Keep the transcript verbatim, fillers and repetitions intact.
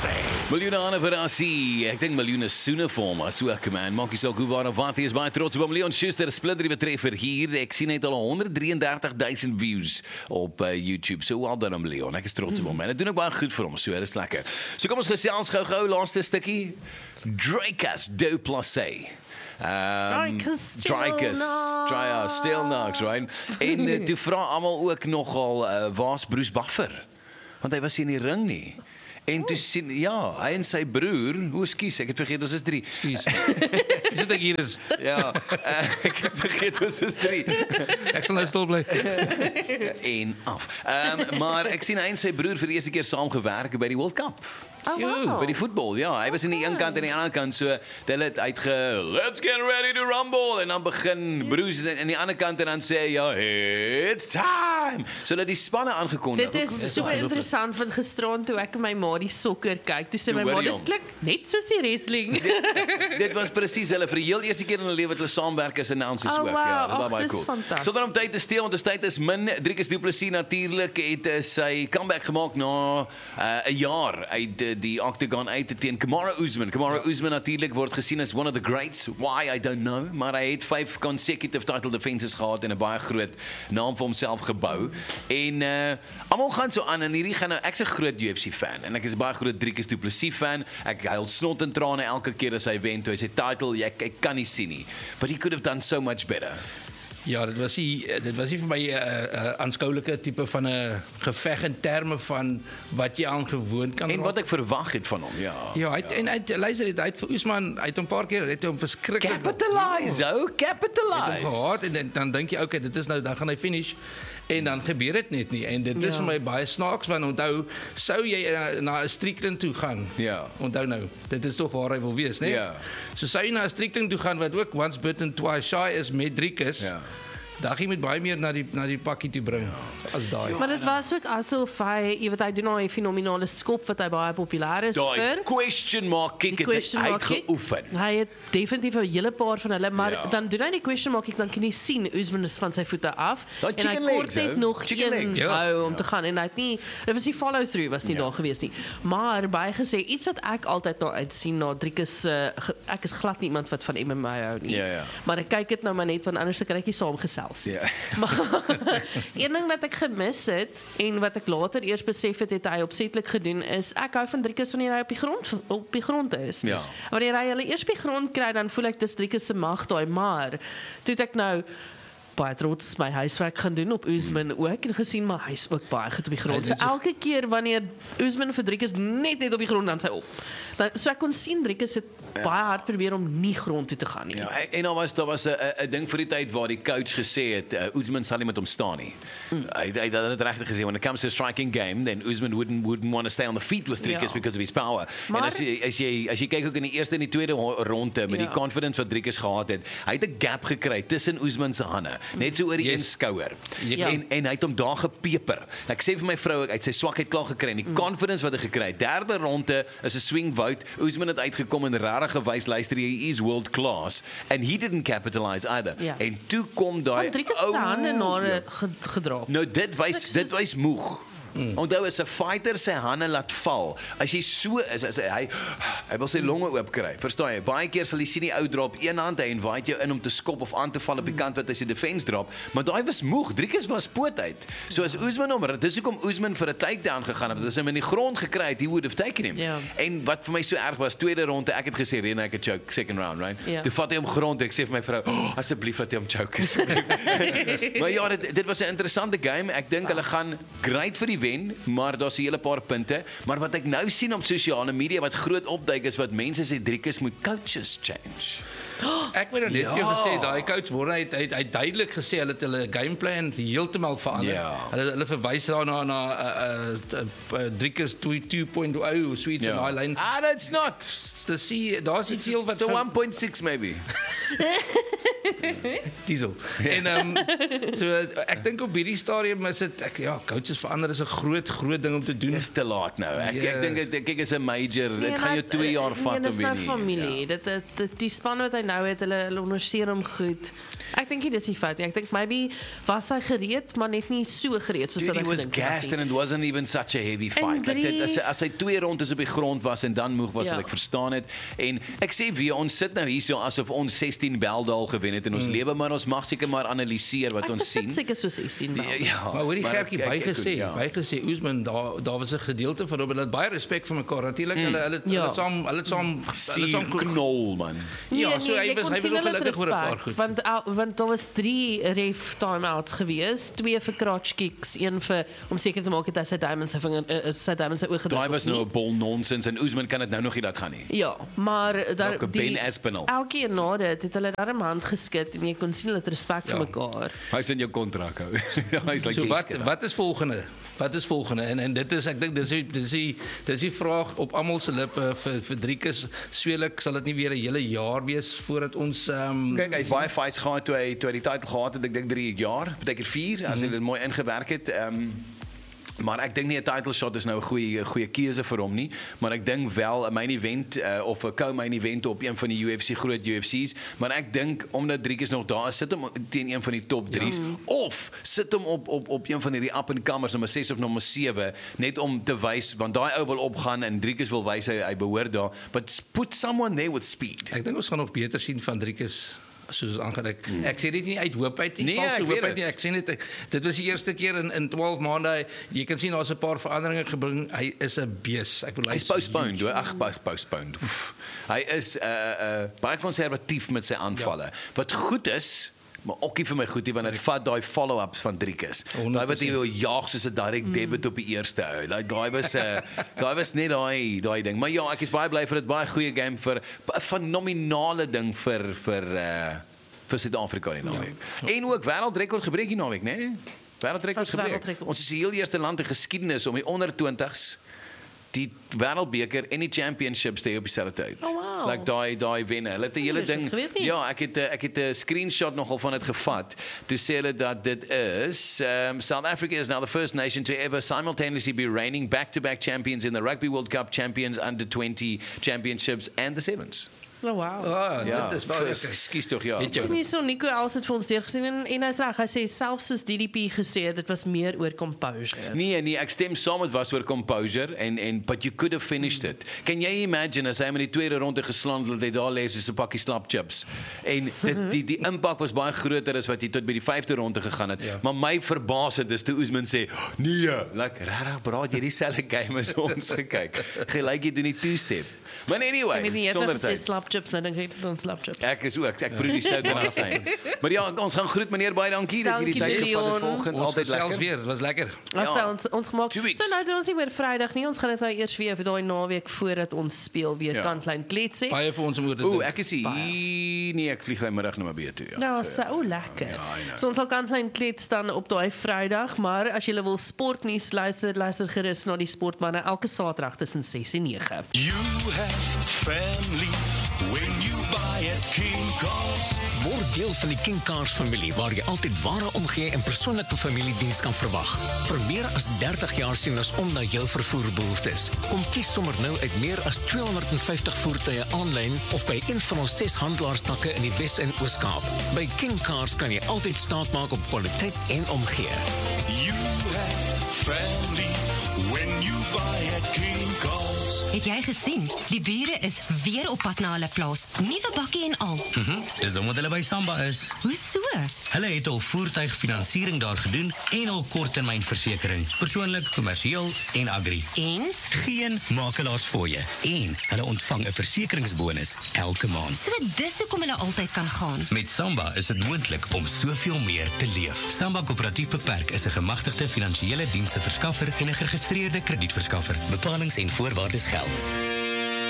sê. Miljoene aan vir Assie. Ek dink miljoene soene vir hom, as ook man. Maak nie saak hoe waar of wat, hy is baie trots op hom. Leon Schuster, splinter die betreffer hier. Ek sien net al honderd drie en dertig duisend views op uh, YouTube. So well done om Leon. Ek is trots op hom. En dit doen ook baie goed vir hom. So dit is lekker. So kom ons gesels gou-gou laaste stukkie. Dricus Du Plessis. Um, Dricus, Drya, still knocks, right? En uh, toe vra almal ook nogal, uh, waar's Bruce Buffer? Want hy was nie in die ring nie. En toe sien, ja, hy en sy broer, hoe skies, ek het vergeet, ons is drie. Skies. Is dit ek hier is? Ja, uh, ek het vergeet, ons is drie. Ek sal nou stil bly. En af. Um, maar ek sien hy en sy broer vir die eerste keer saam gewerk by die World Cup. Oh, wow. By die voetbal, ja. Hy was in die een kant en die ander kant, so hulle het uitge, let's get ready to rumble, en dan begin Bruce in die ander kant en dan sê, ja, it's time. So hulle die spanne aangekondig. Dit is so interessant, want gisteraan toe ek en my ma die sokker kyk, toe sê my ma, dit klink net soos die wrestling. Dit, dit was presies hulle vir die heel eerste keer in hulle lewe wat hulle saamwerk as announcers oh, ook. Wow. Ja, dit was Ach, baie dis cool. fantasties. Sonder om tyd te steel, want die tyd is min. Dricus Du Plessis natuurlik het uh, sy comeback gemaak na 'n uh, jaar uit uh, die Octagon uit teen Kamaru Usman. Kamaru Usman natuurlik word gesien as one of the greats. Why, I don't know. Maar hy het vyf consecutive title defenses gehad en 'n baie groot naam vir homself gebou. En uh, almal gaan so aan en hierdie gaan nou, ek's 'n groot U F C fan en ek is 'n baie groot Dricus Du Plessis fan. Ek huil snot en trane elke keer as hy wen, toe hy sy title, jy ek kan nie sien nie. But he could have done so much better. Ja, dit was nie, dit was nie vir my 'n uh, uh, aanskoulike tipe van 'n geveg in terme van wat jy aangewoon kan En raak. wat ek verwag het van hom, ja. Ja, hy het, ja. en hy het, luister, hy het vir Usman, hy het hom 'n paar keer, hy het hom verskriklik Capitalize, oh, Hy capitalize. het hom gehad en dan, dan dink jy, okay, dit is nou, dan gaan hy finish. En dan gebeur dit net nie. En dit is Ja. vir my baie snaaks, want onthou, sou jy uh, na 'n Strickland toe gaan. Ja. Onthou nou, dit is tog waar hy wil wees, né? Ja. So sou jy na 'n Strickland toe gaan wat ook once bitten twice shy is met Dricus. Ja. Daar gaan jy met baie meer na die na die pakkie toe bring as daai. Maar dit was ook asof hy, jy weet, hy doen nou 'n fenominale skop wat hy baie populêr is Daai vir. question mark kick het hy Question mark kick. uitgeoefen. Hy het definitief 'n hele paar van hulle, maar Ja. dan doen hy die question mark kick, dan kan jy sien Usman is van sy voete af Daai en hy chicken kort legs, net ou. nog Chicken een legs. hou om te gaan en hy het nie, dit was nie follow through was nie Ja. daar gewees nie. Maar baie gesê iets wat ek altyd na uitsien na Dricus, uh, ek is glad nie iemand wat van M M A hou nie. Ja, ja. Maar ek kyk dit nou maar net, want anders kan ek nie saam gesels. Ja. Maar een ding wat ek gemis het en wat ek later eers besef het, het hy opsetlik gedoen, is ek hou van Dricus wanneer hy op die grond op die grond is. Ja. Wanneer hy hulle eers op die grond kry, dan voel ek dis Dricus se mag daai, maar toe het ek nou baie trots my huiswerk gaan doen op Usman hmm. ook en gesien, maar hy's ook baie goed op die grond. So elke keer wanneer Usman vir Dricus net net op die grond, dan sy op. Dan, so ek kon sien Dricus het ja. baie hard probeer om nie grond toe te gaan nie. Ja, en daar was daar was 'n 'n ding vir die tyd waar die coach gesê het uh, Usman sal nie met hom staan nie. Mm. Hy hy het dit regtig gesê, when it comes to a striking game, then Usman wouldn't wouldn't want to stay on the feet with Dricus ja. because of his power. Maar, en as jy as jy as jy kyk ook in die eerste en die tweede ronde met ja. die confidence wat Dricus gehad het, hy het 'n gap gekry tussen Usman se hande, net so oor die yes. een skouer. Ja. En en hy het hom daar gepeper. Ek sê vir my vrou, ek het sy swakheid klaar gekry en die mm. confidence wat hy gekry het. Derde ronde is 'n swing vote. Usman het uitgekom en regtig gewys, luister, hy is world class and he didn't capitalize either. Ja. En toe kom daai Dricus se hande na gedra. Nou dit wys dit wys moeg. Mm. Onthou as 'n fighter sy hande laat val, as jy so is, as hy hy wil sy longe oop kry. Verstaan jy? Baie keer sal jy sien die ou drop een hand hy invite jou in om te skop of aan te val op die kant wat hy sy defense drop, maar daai was moeg. Dricus was poot uit. So as Usman hom, dis hoekom Usman vir 'n takedown gegaan het. As hy hom in die grond gekry het, he would have taken him. Ja. En wat vir my so erg was, tweede ronde, ek het gesê Rena ek het choke second round, right? Ja. Toe vat hy hom grond, ek sê vir my vrou, oh, asseblief laat hy hom choke asseblief. Maar ja, dit, dit was 'n interessante game. Ek dink hulle gaan great vir die wen, maar daar's 'n hele paar punte. Maar wat ek nou sien op sosiale media wat groot opduik is wat mense sê Dricus moet coaches change. Ek het net Ja. vir jou gesê, daai coach Warren het hy hy duidelik gesê hulle het hulle gameplan heeltemal verander. Ja. Hulle hulle verwys daarna na 'n uh, uh, uh, Dricus twee punt nul suits in daai lyn. Ah, that's not. Te sien, daar's nie veel wat So one point six maybe. Diesel. En ehm um, so ek dink op hierdie stadium is dit ek ja, coaches verander is 'n groot groot ding om te doen. Dis te laat nou. Ek Ja. ek dink dit kyk is 'n major. Dit gaan jou twee jaar vat om wen nie. wen Dit is nou familie. Ja. Dit, dit, dit die span wat hy nou het hulle, hulle ondersteun hom goed. Ek dink nie dis die fout nie. Ek dink maybe was hy gereed, maar net nie so gereed soos Dude, hulle he was gedink het gassed nie. and it wasn't even such a heavy En fight. Like drie- dit, as, hy- as hy twee rondes op die grond was en dan moeg was, Ja. sal ek verstaan het. En ek sê weer, ons sit nou hier so asof ons sestien Beldaal gewen het in ons lewe, maar ons mag seker maar analiseer wat Ek ons besit sien. seker so sesteen wel. Ja, Maar hoor die maar Gertjie ek- ek- ek- bygesê, ja. bygesê Oesman, daar daar was 'n gedeelte van hulle het baie respek vir mekaar. Natuurlik hulle hulle het- hulle Ja. het saam hulle het saam hulle het Sier saam goed- knol man. Ja, so hy jy was kon hy sien was hulle het gelukkig oor 'n paar respek, goed. Want al- want daar was drie ref timeouts gewees, twee vir crotch kicks, een vir om seker te maak dat hy sy diamond sy vinger uh, sy diamond sy oog gedruk Daai het was of nou nie. 'n bol nonsens en Oesman kan dit nou nog nie laat gaan nie. Ja, maar daar Welke Ben Aspinall. elke keer na dit het hulle darm hand geskit en jy kon sien hulle het respek vir Ja. mekaar. Hy's in jou kontrak hou. Hy's like So yes, wat kid. wat is volgende? Wat is volgende? En en dit is ek dink dis die dis die dis die vraag op almal se lippe vir vir Driekus sweelik sal dit nie weer 'n hele jaar wees voordat ons ehm um, Kyk, hy's baie fights gehad toe hy toe hy die titel gehad het, ek dink drie jaar, beteken vier as hy dit mooi ingewerk het. Ehm um, maar ek dink nie 'n title shot is nou 'n goeie goeie keuse vir hom nie, maar ek dink wel 'n main event uh, of 'n co-main event op een van die U F C groot U F C's, maar ek dink omdat Driekus nog daar is, sit hom teen een van die top drie's ja. of sit hom op op op een van hierdie up and comers nommer ses of nommer sewe net om te wys want daai ou wil opgaan en Driekus wil wys hy, hy behoort daar, but put someone there with speed. ek dink ons gaan nog beter sien van Driekus soos aangedink. Hmm. Ek sê dit nie uit hoop uit, ek Nee, val ek so weet hoop uit dit. nie. Ek sê net ek, dit was die eerste keer in in twaalf maande. Jy kan sien daar's 'n paar veranderinge gebring. Hy is 'n bees. Ek bedoel Hy's postponed, hoor. Ag, pos- postponed. Oef. Hy is uh uh baie konservatief met sy aanvalle. Ja. Wat goed is, maar ook nie vir my goed nie want dit vat daai follow-ups van Driekus. Daai wat hy wil jaag soos 'n direct debit op die eerste ou. Daai daai was 'n uh, daai was net daai daai ding. Maar ja, ek is baie bly vir dit, baie goeie game vir 'n fenominale ding vir vir uh vir Suid-Afrika die naweek. Ja. En ook wêreldrekord gebreek die naweek, né? Nee? Wêreldrekord Wat gebreek. wêreldrekord? Ons is die heel eerste land in geskiedenis om die onder twintigs die wêreldbeker en die championships te hê op dieselfde tyd. Oh, wow. Like daai daai wenner. Hulle het 'n hele dis ek ding. geweet nie. Ja, ek het 'n ek het 'n screenshot nogal van dit gevat. Toe sê hulle dat dit is um, South Africa is now the first nation to ever simultaneously be reigning back-to-back champions in the Rugby World Cup Champions Under twenty Championships and the Sevens. Oh, wow. Ah, Ja, dit is wel lekker. Ekskuus tog ja. Weet jy- Sien jy so Nico Els het vir ons deurgesien en, en hy's reg, hy sê selfs soos D D P gesê het, dit was meer oor composure. Nee, nee, ek stem saam met was oor composure en en but you could have finished it. Can you imagine as hy met die tweede ronde geslaan het, het daar lê soos 'n pakkie slap chips. En dit die die impak was baie groter as wat hy tot by die vyfde ronde gegaan het. Ja. Maar my verbaas het is toe Oesman sê, "Nee, like regtig braai jy dieselfde game as ons gekyk." Gelyk jy doen die two step. Maar anyway, Ek weet nie, jy het sonder nou gesê tyd. slap chips, nou dink ek dit ons slap chips. Ek is ook, ek proe die sout en asyn. Maar ja, ons gaan groet meneer baie dankie dat jy die Dankie, tyd gevat het Leon. volgende. Ons Altyd gesels lekker. weer. Dit was lekker. Ons Ja. ja. ons ons gemaak. Two weeks. So nou doen ons nie weer Vrydag nie. Ons gaan dit nou eers weer vir daai naweek voordat ons speel weer Ja. kantlyn klets hè. Baie vir ons om oor te Ooh, dink. ek is hier. Nee, ek vlieg vanmiddag na Mbeya toe. Ja. Nou, so oh, lekker. I know. So ons sal kantlyn klets dan op daai Vrydag, maar as jy wil sportnuus luister, luister gerus na die Sportmanne elke Saterdag tussen ses en nege. You have family when you buy at King Cars. Word deel van die King Cars familie waar jy altyd ware omgee en persoonlike familiediens kan verwag. Vir meer as dertig jaar sien ons om na jou vervoerbehoeftes. Kom kies sommer nou uit meer as tweehonderdvyftig voertuie aanlyn of by een van ons ses handelaarstakke in die Wes- en Oos-Kaap. By King Cars kan jy altyd staat maak op kwaliteit en omgee. You have family when you buy at King Cars. Het jy gesien? Die bure is weer op pad na hulle plaas. Nuwe bakkie en al. Mhm, dis omdat hulle by Samba is. Hoe so? Hulle het al voertuigfinansiering daar gedoen en al korttermynversekering, persoonlik, kommersieel en agri. En? Geen makelaars voor je. En hulle ontvang 'n versekeringsbonus elke maand. So dis hoekom hulle altyd kan gaan. Met Samba is dit moontlik om soveel meer te leef. Samba Koöperatief Beperk is 'n gemagtigde finansiële dienste verskaffer en 'n geregistreerde kredietverskaffer. Bepalings en voorwaardes geld.